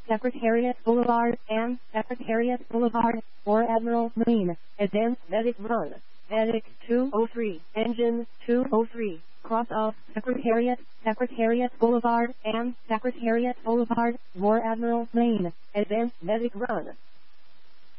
Secretariat Boulevard and Secretariat Boulevard, War Admiral Marine, Advanced Medic Run, Medic 203, Engine 203, cross off Secretariat, Secretariat Boulevard and Secretariat Boulevard, War Admiral Marine, Advanced Medic Run.